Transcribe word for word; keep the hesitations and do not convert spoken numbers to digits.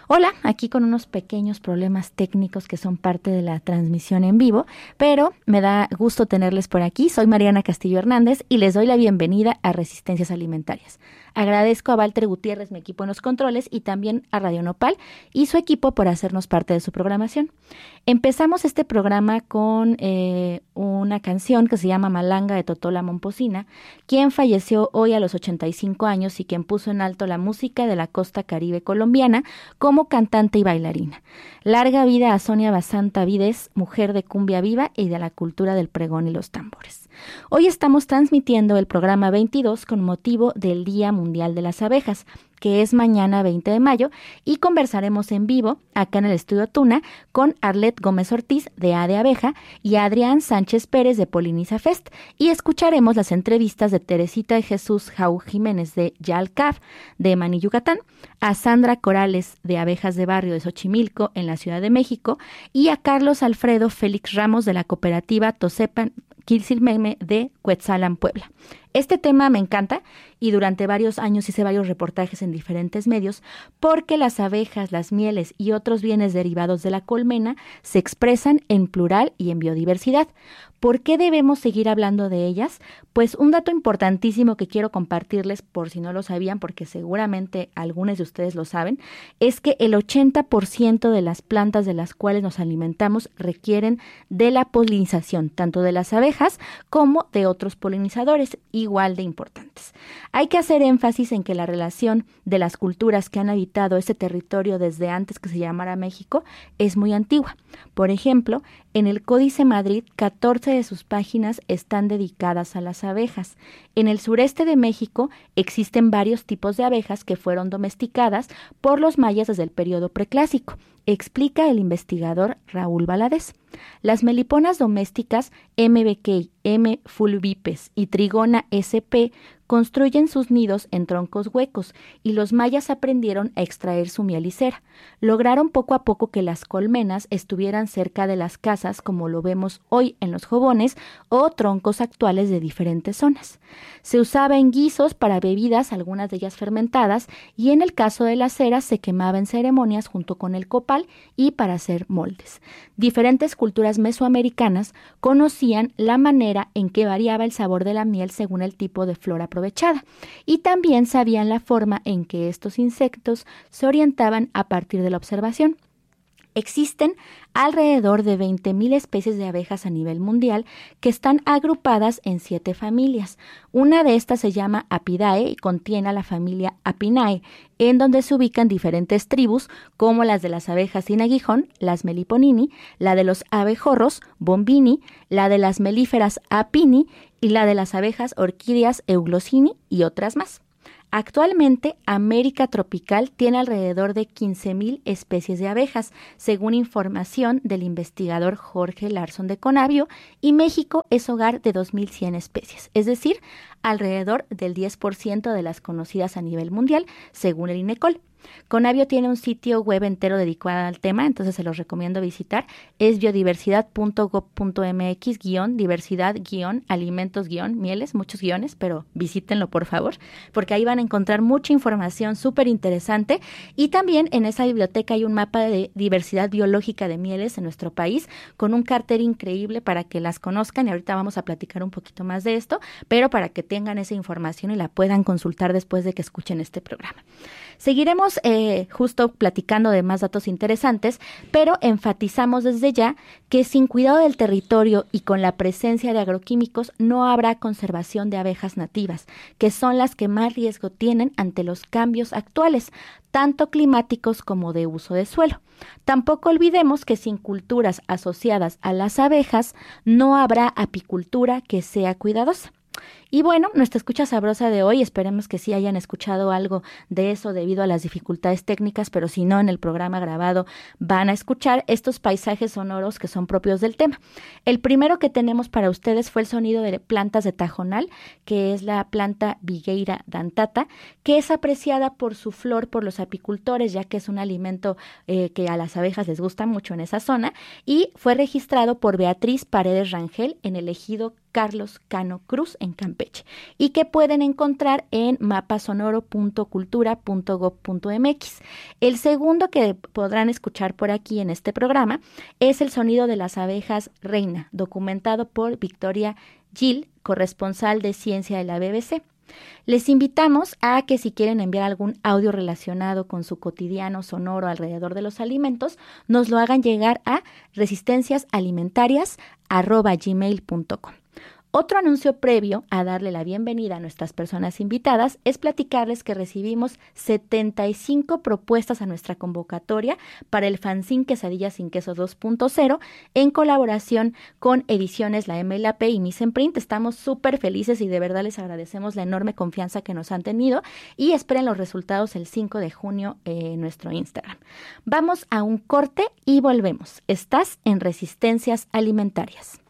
Hola, aquí con unos pequeños problemas técnicos que son parte de la transmisión en vivo, pero me da gusto tenerles por aquí. Soy Mariana Castillo Hernández y les doy la bienvenida a Resistencias Alimentarias. Agradezco a Walter Gutiérrez, mi equipo en los controles, y también a Radio Nopal y su equipo por hacernos parte de su programación. Empezamos este programa con eh, una canción que se llama Malanga de Totola Momposina, quien falleció hoy a los ochenta y cinco años y quien puso en alto la música de la costa caribe colombiana como cantante y bailarina. Larga vida a Sonia Basanta Vides, mujer de cumbia viva y de la cultura del pregón y los tambores. Hoy estamos transmitiendo el programa veintidós con motivo del Día Mundial de las Abejas, que es mañana veinte de mayo, y conversaremos en vivo, acá en el Estudio Tuna, con Arlet Gómez Ortiz, de A de Abeja, y Adrián Sánchez Pérez, de Poliniza Fest, y escucharemos las entrevistas de Teresita de Jesús Jau Jiménez, de Yalcaf, de Maní, Yucatán, a Sandra Corales, de Abejas de Barrio de Xochimilco, en la Ciudad de México, y a Carlos Alfredo Félix Ramos, de la cooperativa Tosepan Quilcilmeme, de Cuetzalan, Puebla. Este tema me encanta y durante varios años hice varios reportajes en diferentes medios porque las abejas, las mieles y otros bienes derivados de la colmena se expresan en plural y en biodiversidad. ¿Por qué debemos seguir hablando de ellas? Pues un dato importantísimo que quiero compartirles por si no lo sabían, porque seguramente algunos de ustedes lo saben, es que el ochenta por ciento de las plantas de las cuales nos alimentamos requieren de la polinización, tanto de las abejas como de otros polinizadores, igual de importantes. Hay que hacer énfasis en que la relación de las culturas que han habitado este territorio desde antes que se llamara México es muy antigua. Por ejemplo, en el Códice Madrid, catorce de sus páginas están dedicadas a las abejas. En el sureste de México existen varios tipos de abejas que fueron domesticadas por los mayas desde el periodo preclásico, explica el investigador Raúl Valadez. Las meliponas domésticas M. beckei, M. fulvipes y Trigona sp construyen sus nidos en troncos huecos y los mayas aprendieron a extraer su miel y cera. Lograron poco a poco que las colmenas estuvieran cerca de las casas, como lo vemos hoy en los jobones o troncos actuales de diferentes zonas. Se usaba en guisos para bebidas, algunas de ellas fermentadas, y en el caso de la cera se quemaba en ceremonias junto con el copal y para hacer moldes. Diferentes culturas mesoamericanas conocían la manera en que variaba el sabor de la miel según el tipo de flor aprovechada, y también sabían la forma en que estos insectos se orientaban a partir de la observación. Existen alrededor de veinte mil especies de abejas a nivel mundial que están agrupadas en siete familias. Una de estas se llama Apidae y contiene a la familia Apinae, en donde se ubican diferentes tribus como las de las abejas sin aguijón, las Meliponini, la de los abejorros, Bombini, la de las melíferas Apini y la de las abejas orquídeas Euglossini y otras más. Actualmente, América tropical tiene alrededor de quince mil especies de abejas, según información del investigador Jorge Larson de Conavio, y México es hogar de dos mil cien especies, es decir, alrededor del diez por ciento de las conocidas a nivel mundial, según el INECOL. Conavio tiene un sitio web entero dedicado al tema, entonces se los recomiendo visitar. Es biodiversidad punto gob punto mx, guión, diversidad, guión, alimentos, guión, mieles, muchos guiones, pero visítenlo por favor, porque ahí van a encontrar mucha información súper interesante. Y también en esa biblioteca hay un mapa de diversidad biológica de mieles en nuestro país, con un cartel increíble para que las conozcan, y ahorita vamos a platicar un poquito más de esto, pero para que tengan esa información y la puedan consultar después de que escuchen este programa. Seguiremos eh, justo platicando de más datos interesantes, pero enfatizamos desde ya que sin cuidado del territorio y con la presencia de agroquímicos no habrá conservación de abejas nativas, que son las que más riesgo tienen ante los cambios actuales, tanto climáticos como de uso de suelo. Tampoco olvidemos que sin culturas asociadas a las abejas no habrá apicultura que sea cuidadosa. Y bueno, nuestra escucha sabrosa de hoy, esperemos que sí hayan escuchado algo de eso debido a las dificultades técnicas, pero si no, en el programa grabado van a escuchar estos paisajes sonoros que son propios del tema. El primero que tenemos para ustedes fue el sonido de plantas de tajonal, que es la planta Vigueira dantata, que es apreciada por su flor por los apicultores, ya que es un alimento eh, que a las abejas les gusta mucho en esa zona, y fue registrado por Beatriz Paredes Rangel en el ejido Carlos Cano Cruz en Campeche y que pueden encontrar en mapasonoro punto cultura punto gob punto mx. El segundo que podrán escuchar por aquí en este programa es El sonido de las abejas reina, documentado por Victoria Gil, corresponsal de ciencia de la B B C. Les invitamos a que si quieren enviar algún audio relacionado con su cotidiano sonoro alrededor de los alimentos, nos lo hagan llegar a resistenciasalimentarias arroba gmail punto com. Otro anuncio previo a darle la bienvenida a nuestras personas invitadas es platicarles que recibimos setenta y cinco propuestas a nuestra convocatoria para el fanzine Quesadillas sin Queso dos punto cero en colaboración con Ediciones La M L A P y Mise en Print. Estamos súper felices y de verdad les agradecemos la enorme confianza que nos han tenido y esperen los resultados el cinco de junio en nuestro Instagram. Vamos a un corte y volvemos. Estás en Resistencias Alimentarias.